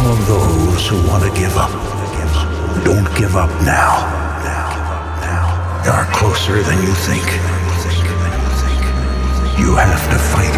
all of those who want to give up. Don't give up now. You're closer than you think. You have to fight